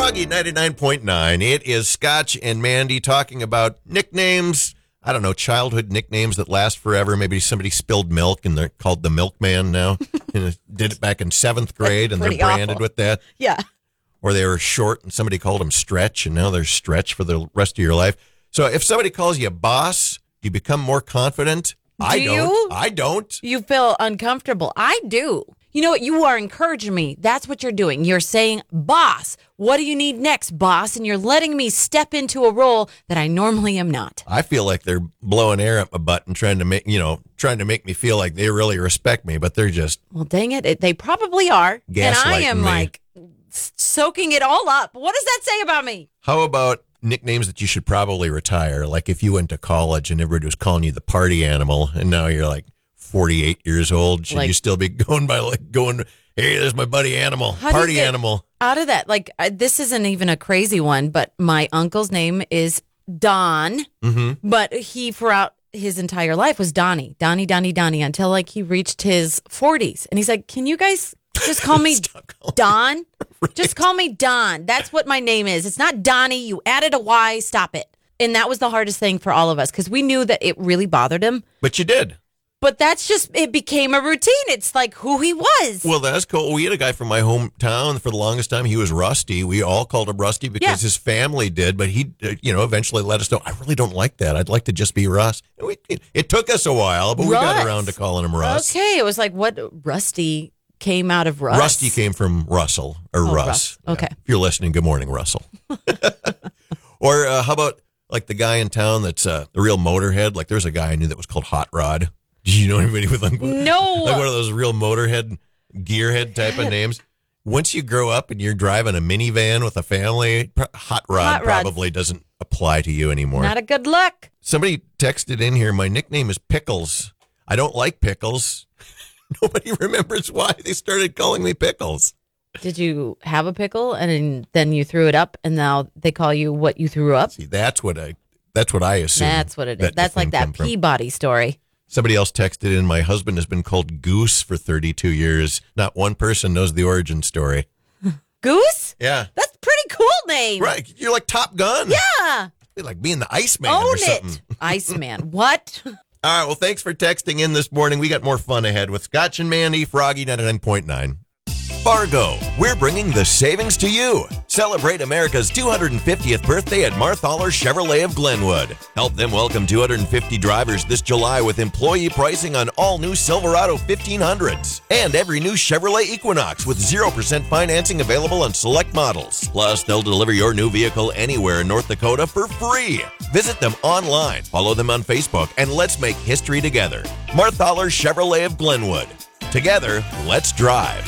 Froggy 99.9. It is Scotch and Mandy talking about nicknames. I don't know, childhood nicknames that last forever. Maybe somebody spilled milk and they're called the milkman now. And did it back in 7th grade and they're branded with that. Yeah. Or they were short and somebody called them Stretch and now they're Stretch for the rest of your life. So if somebody calls you boss, you become more confident. I don't. You feel uncomfortable. I do. You know what? You are encouraging me. That's what you're doing. You're saying, boss, what do you need next, boss? And you're letting me step into a role that I normally am not. I feel like they're blowing air up my butt and trying to make me feel like they really respect me, but they're just... Well, dang it. They probably are. And I am like soaking it all up. What does that say about me? How about nicknames that you should probably retire? Like if you went to college and everybody was calling you the party animal and now you're like 48 years old, should you still be going by hey, there's my buddy Animal, party animal? Out of that, this isn't even a crazy one, but my uncle's name is Don, but he throughout his entire life was Donnie, until he reached his 40s. And he's like, can you guys just call me Don? Right. Just call me Don. That's what my name is. It's not Donnie. You added a Y. Stop it. And that was the hardest thing for all of us because we knew that it really bothered him. But you did. But it became a routine. It's like who he was. Well, that's cool. We had a guy from my hometown for the longest time. He was Rusty. We all called him Rusty because his family did. But he, eventually let us know, I really don't like that. I'd like to just be Russ. It took us a while, but we got around to calling him Russ. Okay. It was like what Rusty came out of Russ. Rusty came from Russell or Russ. Okay. Yeah. If you're listening, good morning, Russell. Or how about like the guy in town that's the real motorhead? Like there's a guy I knew that was called Hot Rod. Did you know anybody with like one of those real motorhead, gearhead type of names? Once you grow up and you're driving a minivan with a family, Hot Rod probably doesn't apply to you anymore. Not a good look. Somebody texted in here, my nickname is Pickles. I don't like pickles. Nobody remembers why they started calling me Pickles. Did you have a pickle and then you threw it up and now they call you what you threw up? See, that's what I assume. That's what it is. That's like that Peabody story. Somebody else texted in, my husband has been called Goose for 32 years. Not one person knows the origin story. Goose? Yeah. That's a pretty cool name. Right. You're like Top Gun. Yeah. You're like being the Iceman or something. It. Iceman. What? All right. Well, thanks for texting in this morning. We got more fun ahead with Scotch and Mandy, Froggy 99.9. Fargo, we're bringing the savings to you. Celebrate America's 250th birthday at Marthaler Chevrolet of Glenwood. Help them welcome 250 drivers this July with employee pricing on all new Silverado 1500s and every new Chevrolet Equinox with 0% financing available on select models. Plus, they'll deliver your new vehicle anywhere in North Dakota for free. Visit them online, follow them on Facebook, and let's make history together. Marthaler Chevrolet of Glenwood. Together, let's drive.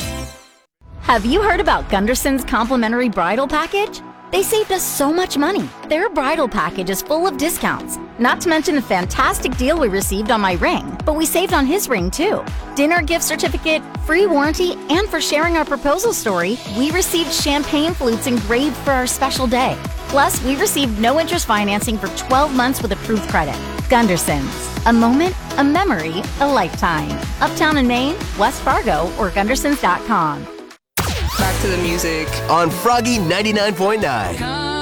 Have you heard about Gunderson's complimentary bridal package? They saved us so much money. Their bridal package is full of discounts, not to mention the fantastic deal we received on my ring, but we saved on his ring too. Dinner gift certificate, free warranty, and for sharing our proposal story, we received champagne flutes engraved for our special day. Plus, we received no interest financing for 12 months with approved credit. Gunderson's. A moment, a memory, a lifetime. Uptown in Maine, West Fargo, or Gundersons.com. Back to the music on Froggy 99.9.